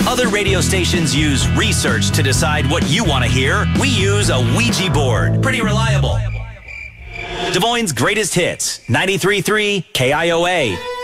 Other radio stations use research to decide what you want to hear. We use a Ouija board. Pretty reliable. Des Moines' greatest hits, 93.3 KIOA.